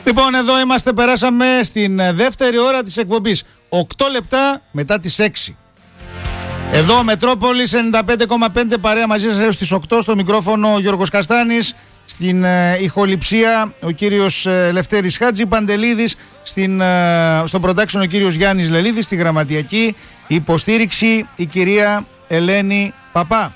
Λοιπόν, εδώ είμαστε, περάσαμε στην δεύτερη ώρα της εκπομπής. 8 λεπτά μετά τις 6. Εδώ Μετρόπολης 95,5 παρέα μαζί σας έως τις 8. Στο μικρόφωνο ο Γιώργος Καστάνης. Στην ηχοληψία ο κύριος Λευτέρης Χάτζη Παντελίδης. Στο production ο κύριος Γιάννης Λελίδης. Στη γραμματιακή υποστήριξη η κυρία Ελένη Παπά.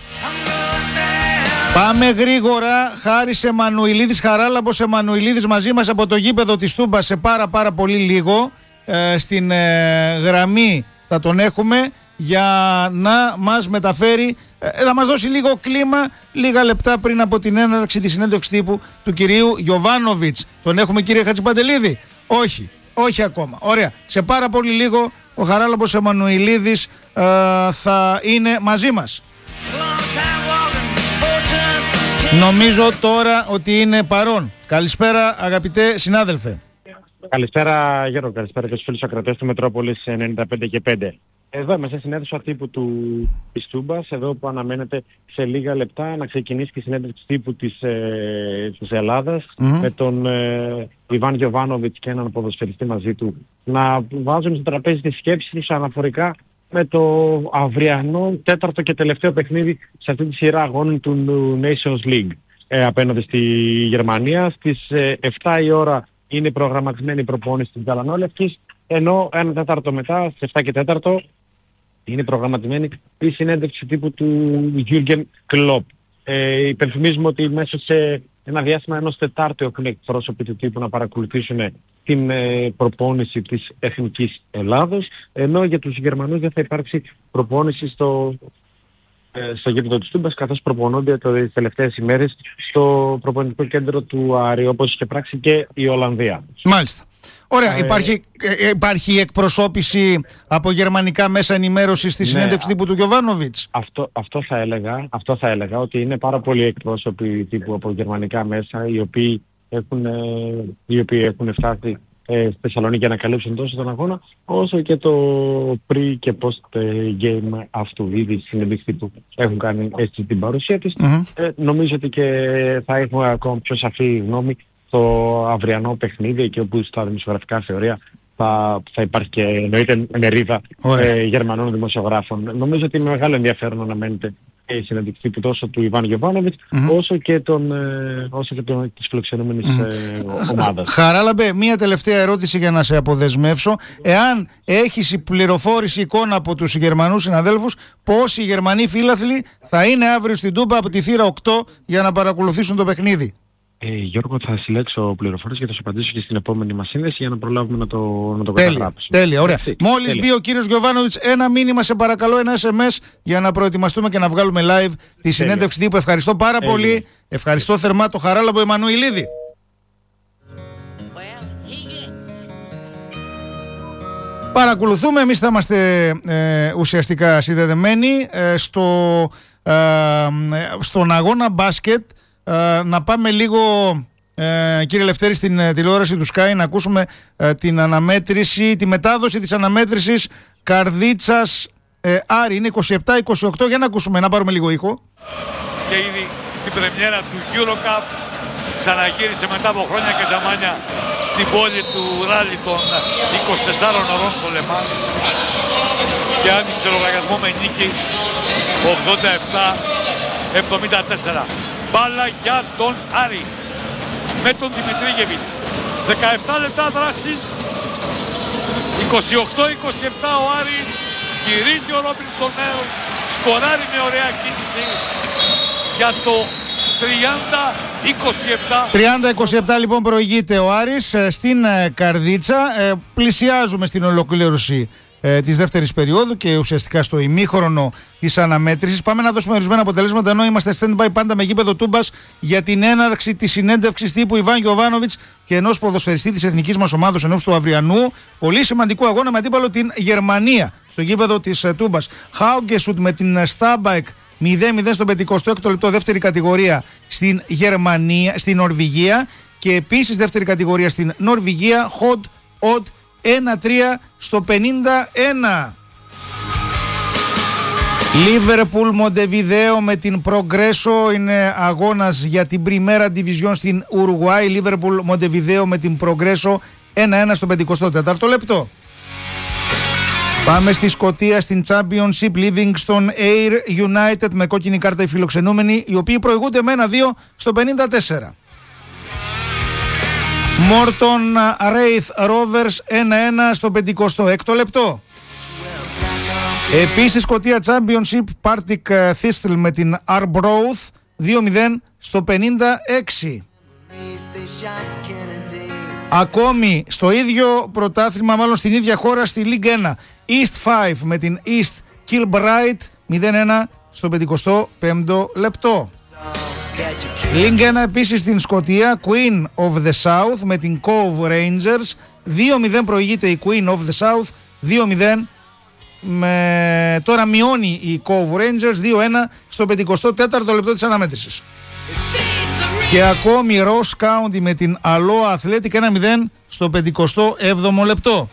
Πάμε γρήγορα. Χάρης Εμμανουηλίδης, Χαράλαμπος Εμμανουηλίδης μαζί μας από το γήπεδο της Τούμπας σε πάρα πολύ λίγο. Στην γραμμή θα τον έχουμε για να μας μεταφέρει, θα μας δώσει λίγο κλίμα λίγα λεπτά πριν από την έναρξη της συνέντευξης τύπου του κυρίου Γιοβάνοβιτς. Τον έχουμε, κύριε Χατζηπαντελίδη? Όχι ακόμα. Ωραία. Σε πάρα πολύ λίγο ο Χαράλαμπος Εμμανουηλίδης θα είναι μαζί μας. Νομίζω τώρα ότι είναι παρόν. Καλησπέρα αγαπητέ συνάδελφε. Καλησπέρα Γιώργο, καλησπέρα και στους φίλους ακροατές του Μετρόπολης 95 και 5. Εδώ είμαστε στην αίθουσα τύπου της Τούμπας, εδώ που αναμένεται σε λίγα λεπτά να ξεκινήσει και η συνέντευξη τύπου της Ελλάδας με τον Ιβάν Γιοβάνοβιτς και έναν ποδοσφαιριστή μαζί του, να βάζουν στο τραπέζι τη σκέψη τους αναφορικά με το αυριανό τέταρτο και τελευταίο παιχνίδι σε αυτή τη σειρά αγώνων του Nations League απέναντι στη Γερμανία. Στις 7 η ώρα είναι προγραμματισμένη η προπόνηση της Γαλανόλευκης, ενώ ένα τέταρτο μετά, στις 7 και 4, είναι προγραμματισμένη η συνέντευξη τύπου του Jürgen Klopp. Υπενθυμίζουμε ότι μέσα σε ένα διάστημα ενός Τετάρτου έχουν εκπρόσωποι του τύπου να παρακολουθήσουν την προπόνηση της Εθνικής Ελλάδος, ενώ για τους Γερμανούς δεν θα υπάρξει προπόνηση στο γήπεδο της Τούμπας, καθώς προπονούνται τις τελευταίες ημέρες στο προπονητικό κέντρο του Άρη, όπως είχε πράξει και η Ολλανδία. Μάλιστα. Ωραία. Υπάρχει εκπροσώπηση από γερμανικά μέσα ενημέρωσης στη συνέντευξη τύπου του Γιοβάνοβιτς? Αυτό θα έλεγα, ότι είναι πάρα πολλοί εκπρόσωποι τύπου από γερμανικά μέσα, οι οποίοι έχουν φτάσει στη Θεσσαλονίκη για να καλύψουν τόσο τον αγώνα όσο και το pre και post game αυτού. Ήδη συνέντευξη που έχουν κάνει έτσι την παρουσία της. Νομίζω ότι και θα έχουμε ακόμα πιο σαφή γνώμη στο αυριανό παιχνίδι, εκεί όπου στα δημοσιογραφικά θεωρία θα υπάρχει και εννοείται μερίδα Γερμανών δημοσιογράφων. Νομίζω ότι με μεγάλο ενδιαφέρον αναμένεται η συνέντευξη τόσο του Ιβάν Γιοβάνοβιτς όσο και της φιλοξενούμενης ομάδας. Χαράλαμπε, μία τελευταία ερώτηση για να σε αποδεσμεύσω. Εάν έχεις πληροφόρηση, εικόνα από τους Γερμανούς συναδέλφους, πόσοι Γερμανοί φίλαθλοι θα είναι αύριο στην Τούμπα από τη θύρα 8 για να παρακολουθήσουν το παιχνίδι? Γιώργο, θα συλλέξω πληροφορίες και θα σου απαντήσω και στην επόμενη μας σύνδεση για να προλάβουμε να το καταγράψουμε. Τέλεια, ωραία. Μόλις μπει ο κύριος Γιοβάνοβιτς, ένα μήνυμα σε παρακαλώ, ένα SMS για να προετοιμαστούμε και να βγάλουμε live τη συνέντευξη τύπου. Ευχαριστώ πάρα πολύ. Ευχαριστώ θερμά το Χαράλαμπο Εμμανουηλίδη. Παρακολουθούμε, εμείς θα είμαστε ουσιαστικά συνδεδεμένοι στον αγώνα μπάσκετ. Να πάμε λίγο, κύριε Λευτέρη, στην τηλεόραση του Sky να ακούσουμε την αναμέτρηση, τη μετάδοση της αναμέτρησης Καρδίτσας Άρη. Είναι 27-28, για να ακούσουμε, να πάρουμε λίγο ήχο. Και ήδη στην πρεμιέρα του EuroCup ξαναγύρισε μετά από χρόνια και ζαμάνια στην πόλη του ράλι των 24 ωρών στο Λεμάν και άνοιξε λογαριασμό με νίκη 87-74. Μπάλα για τον Άρη με τον Δημητρίγεβιτς. 17 λεπτά δράσης. 28-27 ο Άρης. Γυρίζει ο Ρόμπινσον Νέο. Σκοράρει με ωραία κίνηση για το 30-27. 30-27 λοιπόν προηγείται ο Άρης στην Καρδίτσα. Πλησιάζουμε στην ολοκλήρωση της δεύτερης περίοδου και ουσιαστικά στο ημίχρονο της αναμέτρησης. Πάμε να δώσουμε ορισμένα αποτελέσματα, ενώ είμαστε stand-by πάντα με γήπεδο Τούμπας για την έναρξη της συνέντευξης τύπου Ιβάν Γιοβάνοβιτς και ενός ποδοσφαιριστή της εθνικής μας ομάδος ενός του αυριανού πολύ σημαντικού αγώνα με αντίπαλο την Γερμανία στο γήπεδο της Τούμπας. Χάουγκεσουτ με την Στάμπακ 0-0 στο 56ο λεπτό, δεύτερη κατηγορία στην Γερμανία, στην Νορβηγία, και επίσης δεύτερη κατηγορία στην Νορβηγία, Χοντ Οτ 1-3 στο 51. Λίβερπουλ Μοντεβιδέο με την Progreso, είναι αγώνας για την Primera Division στην Ουρουγουάη. Λίβερπουλ Μοντεβιδέο με την Progreso 1-1 στο 54ο λεπτό. Πάμε στη Σκωτία στην Championship. Livingston Air United με κόκκινη κάρτα οι φιλοξενούμενοι, οι οποίοι προηγούνται με 1-2 στο 54. Morton Wraith Rovers 1-1 στο 56ο λεπτό. Επίσης Σκωτία Championship, Partick Thistle με την Arbroath 2-0 στο 56. Ακόμη στο ίδιο πρωτάθλημα, μάλλον στην ίδια χώρα, στη League 1, East 5 με την East Kilbride 0-1 στο 55ο λεπτό. League 1 επίσης στην Σκωτία, Queen of the South με την Cove Rangers 2-0 προηγείται η Queen of the South 2-0. Τώρα μειώνει η Cove Rangers 2-1 στο 54ο λεπτό της αναμέτρησης. Και ακόμη Ross County με την Alloa Athletic 1-0 στο 57ο λεπτό.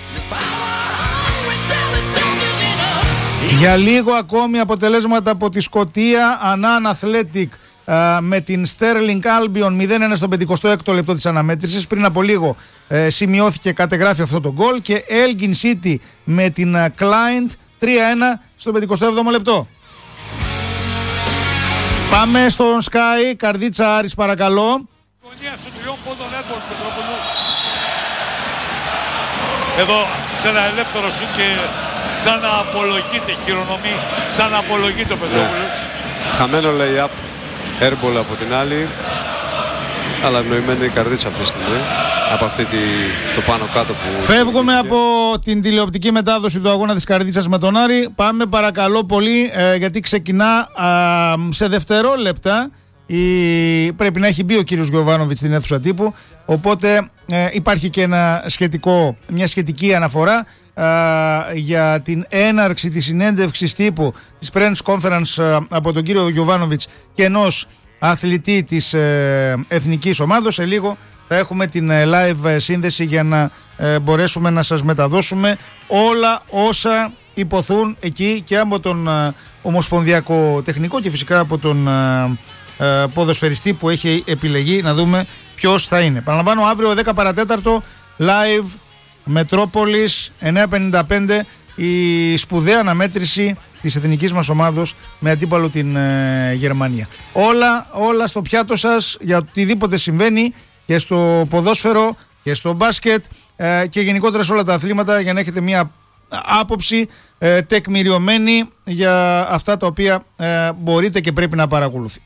Για λίγο ακόμη αποτελέσματα από τη Σκωτία. Annan Athletic με την Sterling Albion 0-1 στο 56ο λεπτό της αναμέτρησης. Πριν από λίγο σημειώθηκε, κατεγράφει αυτό το γκολ. Και Elgin City με την Client 3-1 στο 57ο λεπτό. Πάμε στον Sky, Καρδίτσα Άρης παρακαλώ. Εδώ σε ένα ελεύθερο σου και σαν να απολογείται, χειρονομεί, σαν να απολογείται ο Πετρόπουλος. Χαμένο lay-up, airball από την άλλη, αλλά ευνοημένη η Καρδίτσα αυτή τη στιγμή από αυτή το πάνω κάτω που... Φεύγουμε από την τηλεοπτική μετάδοση του αγώνα της Καρδίτσας με τον Άρη. Πάμε παρακαλώ πολύ, γιατί ξεκινά σε δευτερόλεπτα. Πρέπει να έχει μπει ο κύριος Γιοβάνοβιτς στην αίθουσα τύπου, οπότε υπάρχει και μια σχετική αναφορά για την έναρξη της συνέντευξης τύπου της Press Conference από τον κύριο Γιοβάνοβιτς και ενός αθλητή της εθνικής ομάδος. Σε λίγο θα έχουμε την live σύνδεση για να μπορέσουμε να σας μεταδώσουμε όλα όσα υποθούν εκεί και από τον ομοσπονδιακό τεχνικό και φυσικά από τον ποδοσφαιριστή που έχει επιλεγεί, να δούμε ποιος θα είναι. Παραλαμβάνω, αύριο 10 παρατέταρτο live Μετρόπολης 9:55 η σπουδαία αναμέτρηση της εθνικής μας ομάδος με αντίπαλο την Γερμανία. Όλα στο πιάτο σας για οτιδήποτε συμβαίνει και στο ποδόσφαιρο και στο μπάσκετ και γενικότερα σε όλα τα αθλήματα, για να έχετε μια άποψη τεκμηριωμένη για αυτά τα οποία μπορείτε και πρέπει να παρακολουθείτε.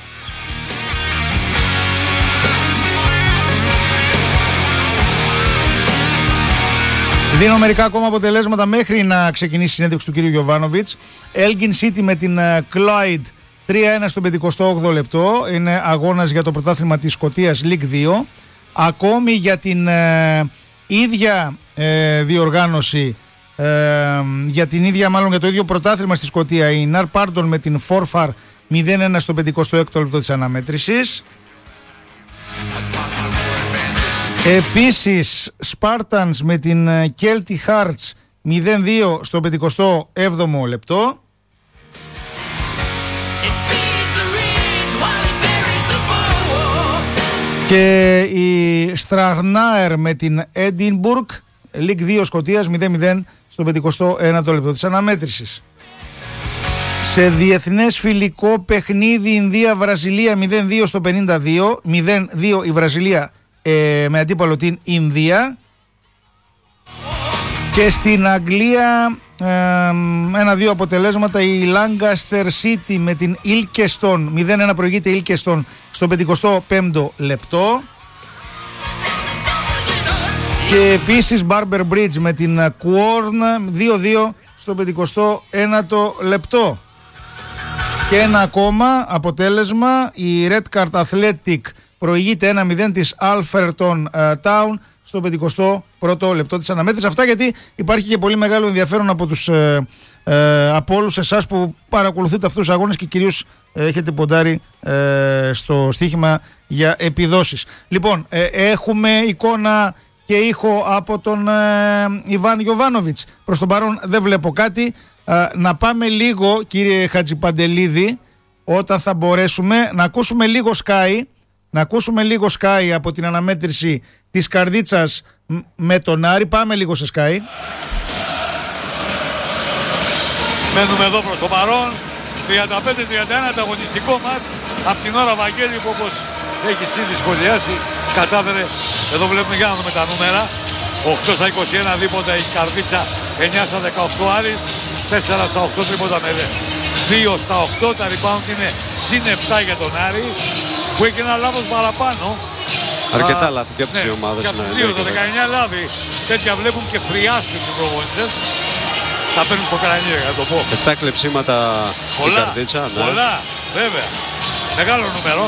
Δίνω μερικά ακόμα αποτελέσματα μέχρι να ξεκινήσει η συνέντευξη του κύριου Γιοβάνοβιτς. Elgin City με την Clyde 3-1 στο 58ο λεπτό. Είναι αγώνας για το πρωτάθλημα της Σκωτίας League 2. Ακόμη για την ίδια διοργάνωση, για το ίδιο πρωτάθλημα στη Σκωτία, η Narpardon με την Forfar 0-1 στο 56ο λεπτό της αναμέτρησης. Επίσης Spartans με την Kelty Hearts 0-2 στο 57ο λεπτό. Και η Stranraer με την Edinburgh League 2 Σκωτίας 0-0 στο 51ο λεπτό της αναμέτρησης. Σε διεθνές φιλικό παιχνίδι Ινδία-Βραζιλία 0-2 στο 52, 0-2 η Βραζιλία με αντίπαλο την Ινδία. Και στην Αγγλία 1-2 αποτελέσματα, η Lancaster City με την Ilkeston 0-1 προηγείται η Ilkeston στο 55ο λεπτό. Και επίσης Barber Bridge με την Quorn 2-2 στο 51ο λεπτό. Και ένα ακόμα αποτέλεσμα, η Redcard Athletic προηγείται 1-0 της Alfreton Town στο 51ο λεπτό της αναμέτρησης. Αυτά γιατί υπάρχει και πολύ μεγάλο ενδιαφέρον από όλους εσάς που παρακολουθείτε αυτούς τους αγώνες και κυρίως έχετε ποντάρει στο στοίχημα για επιδόσεις. Λοιπόν, έχουμε εικόνα και ήχο από τον Ιβάν Γιοβάνοβιτς. Προς τον παρόν δεν βλέπω κάτι. Να πάμε λίγο, κύριε Χατζιπαντελίδη, όταν θα μπορέσουμε να ακούσουμε λίγο Sky από την αναμέτρηση της Καρδίτσας με τον Άρη. Πάμε λίγο σε Sky. Μένουμε εδώ προς το παρόν. 35-31 ανταγωνιστικό μάτς. Απ' την ώρα Βαγγέλη που όπως έχει ήδη σχολιάσει κατάφερε, εδώ βλέπουμε, για να δούμε τα νούμερα, 8 στα 21 δίποτα η Καρδίτσα, 9 στα 18 Άρης, 4 στα 8 τρίποτα με 2 στα 8, τα rebound είναι συν 7 για τον Άρη που έχει ένα λάθος παραπάνω. Αρκετά λάθη και από τις δύο ομάδες. Και από τις δύο, το 19 λάθη. Τέτοια βλέπουν και φριάστηκαν οι προπονητές. Θα παίρνουν στο κρανίο, για να το πω. 7 κλεψίματα η Καρδίτσα. Ναι. Πολλά, βέβαια. Μεγάλο νούμερο.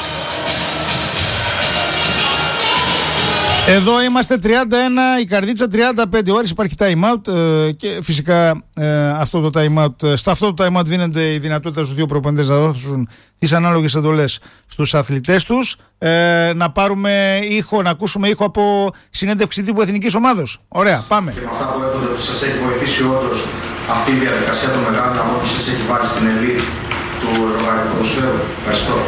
Εδώ είμαστε 31, η Καρδίτσα 35 ώρες, υπάρχει time out και φυσικά στο αυτό το time out δίνεται η δυνατότητα στους δύο προπονητές να δώσουν τις ανάλογες εντολές στους αθλητές τους. Να πάρουμε ήχο, να ακούσουμε ήχο από συνέντευξη τύπου εθνικής ομάδος. Ωραία, πάμε. Και με αυτά που έπρεπε που σας έχει βοηθήσει όντως αυτή η διαδικασία των μεγάλων αγώνων που σας έχει βάλει στην ελίτ του ευρωπαϊκού ποδοσφαίρου. Ευχαριστώ.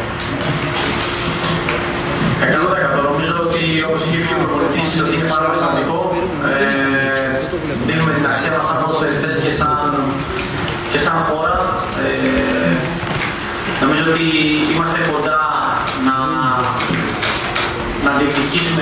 100%. Νομίζω ότι όπως είχε πει ο προπονητής ότι είναι πάρα πολύ σημαντικό. Δίνουμε την αξία μας σαν ποδοσφαιριστές και σαν χώρα. Νομίζω ότι είμαστε κοντά να διεκδικήσουμε.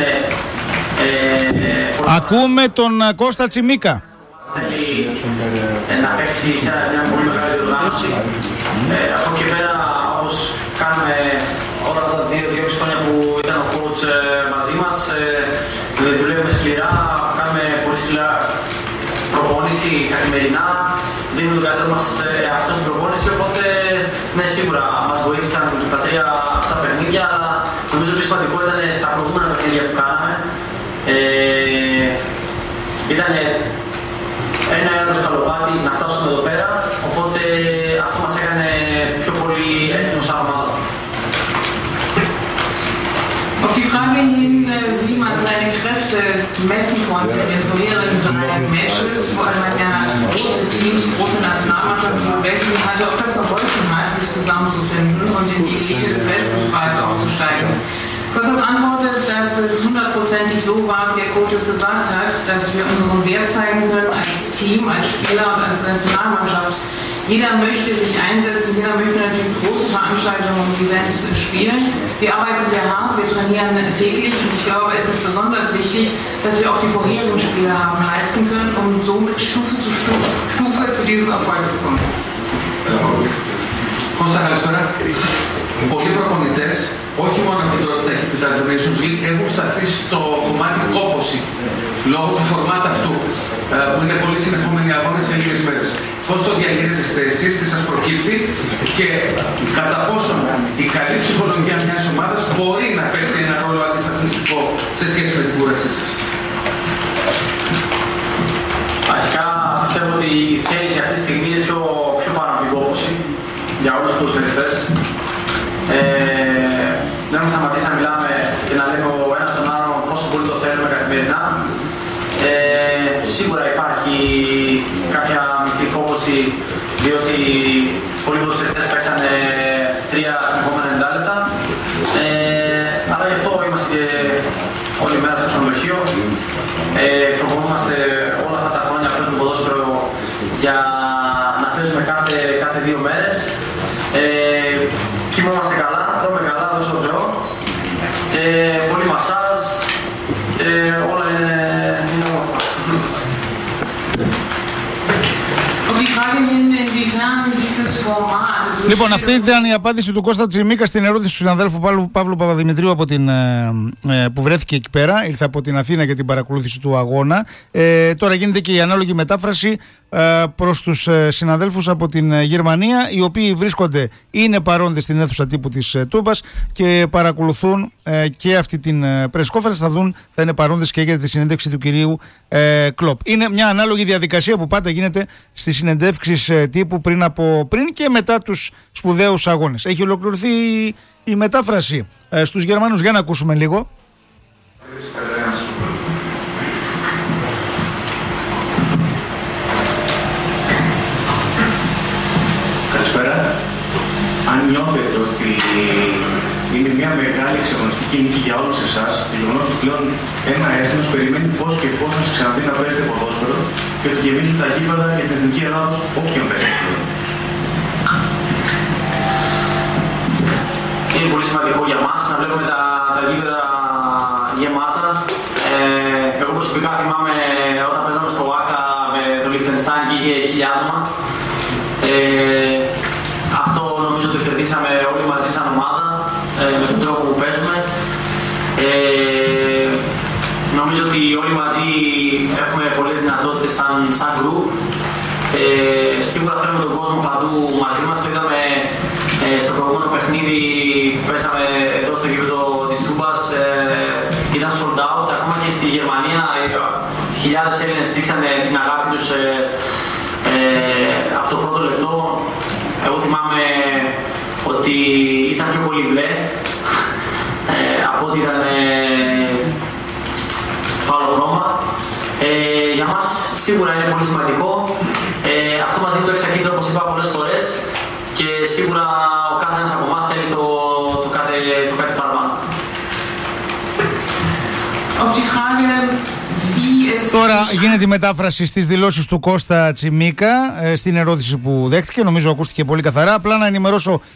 Ακούμε τον Κώστα Τσιμίκα. Θέλει να παίξει σε μια πολύ μεγάλη διοργάνωση. Από εκεί πέρα, όπως κάνουμε όλα αυτά τα 2-2,5 χρόνια που ήταν ο coach μαζί μας, δουλεύουμε σκληρά, κάνουμε πολύ σκληρά προπόνηση καθημερινά, δίνουμε τον καλύτερο μας αυτό στην προπόνηση, οπότε ναι, σίγουρα μας βοήθησαν τα 3 αυτά παιχνίδια, αλλά νομίζω ότι σημαντικό ήταν τα προηγούμενα παιχνίδια που κάναμε. Ήταν ένα έτος καλοπάτι να φτάσουμε εδώ πέρα, οπότε αυτό μας έκανε πιο πολύ έτοιμο σαν ομάδα. Auf die Frage hin, wie man seine Kräfte messen konnte in den vorherigen 3 Matches, wo man ja große Teams, große Nationalmannschaften bewältigen hatte, ob das geholfen hat, sich zusammenzufinden und in die Elite des Weltfußballs aufzusteigen. Kostas antwortet, dass es 100%ig so war, wie der Coach es gesagt hat, dass wir unseren Wert zeigen können als Team, als Spieler und als Nationalmannschaft. Jeder möchte sich einsetzen, jeder möchte natürlich große Veranstaltungen und Events spielen. Wir arbeiten sehr hart, wir trainieren täglich und ich glaube, es ist besonders wichtig, dass wir auch die vorherigen Spiele haben leisten können, um somit Stufe zu Stufe zu diesem Erfolg zu kommen. Κώστα, καλησπέρα. Πολλοί προπονητές, όχι μόνο από την τότε του Nations League, έχουν σταθεί στο κομμάτι κόπωση λόγω του φορμάτ αυτού, που είναι πολύ συνεχόμενοι αγώνες σε λίγες μέρες. Πώς το διαχειρίζεστε εσείς, τι σας προκύπτει και κατά πόσον η καλή ψυχολογία μιας ομάδας μπορεί να παίξει ένα ρόλο αντισταθμιστικό σε σχέση με την κούρασή σας? Αρχικά πιστεύω ότι η θέληση αυτή τη στιγμή είναι πιο πάνω από την κόπωση για όλους τους ποδοσφαιριστές. Δεν έχουμε σταματήσει να μιλάμε και να λέμε ο ένας τον άλλον πόσο πολύ το θέλουμε καθημερινά. Σίγουρα υπάρχει κάποια μικρή κόπωση, διότι πολλοί ποδοσφαιριστές παίξανε 3 συνεχόμενα 90 λεπτά. Αλλά γι' αυτό είμαστε όλη μέρα στο ξενοδοχείο. Προπονούμαστε όλα αυτά τα χρόνια που παίζουμε ποδόσφαιρο για να παίζουμε κάθε 2 μέρες. Κοιμόμαστε καλά, τρώμε καλά, δώσω Θεό, και πολύ μασάζ και όλα είναι όμορφα. Λοιπόν, αυτή ήταν η απάντηση του Κώστα Τσιμίκα στην ερώτηση του συναδέλφου Παύλου Παπαδημητρίου που βρέθηκε εκεί πέρα. Ήρθε από την Αθήνα για την παρακολούθηση του αγώνα. Τώρα γίνεται και η ανάλογη μετάφραση προς τους συναδέλφους από την Γερμανία, οι οποίοι είναι παρόντες στην αίθουσα τύπου της Τούμπας και παρακολουθούν και αυτή την press conference. Θα είναι παρόντες και για τη συνέντευξη του κυρίου Κλοπ. Είναι μια ανάλογη διαδικασία που πάντα γίνεται στις συνεντεύξεις τύπου πριν και μετά τους σπουδαίους αγώνες. Έχει ολοκληρωθεί η μετάφραση στους Γερμανούς. Για να ακούσουμε λίγο. Καλησπέρα. Αν νιώθετε ότι είναι μια μεγάλη εξαγωνιστική νίκη για όλους εσάς, το γεγονός ότι πλέον ένα έθνος περιμένει πώς και πώς να σας ξαναδεί να παίζετε ποδόσφαιρο και ότι γεμίζουν τα γήπεδα για την Εθνική Ελλάδα όποιον παίζει. Είναι πολύ σημαντικό για μας να βλέπουμε τα γήπεδα γεμάτα. Εγώ προσωπικά θυμάμαι όταν παίζαμε στο ΆΚΑ με το Λιχτενστάιν και είχε 1000 άτομα. Αυτό νομίζω το κερδίσαμε όλοι μαζί σαν ομάδα με τον τρόπο που παίζουμε. Νομίζω ότι όλοι μαζί έχουμε πολλές δυνατότητες σαν group. Σίγουρα θέλουμε τον κόσμο παντού μαζί μας. Το είδαμε στο προηγούμενο παιχνίδι που πέσαμε εδώ στο γήπεδο της Τούμπας. Ήταν sold out. Ακόμα και στη Γερμανία χιλιάδες Έλληνες δείξανε την αγάπη τους από το πρώτο λεπτό. Εγώ θυμάμαι ότι ήταν πιο πολύ μπλε από ότι ήταν πάλι χρώμα. Για μας σίγουρα είναι πολύ σημαντικό. Αυτό μας δίνει το εξακίνητο, όπως είπα πολλές φορές, και σίγουρα ο κάθε ένας από εμάς θέλει το κάτι παραπάνω. Τώρα γίνεται η μετάφραση στις δηλώσεις του Κώστα Τσιμίκα στην ερώτηση που δέχτηκε. Νομίζω ακούστηκε πολύ καθαρά. Απλά να ενημερώσω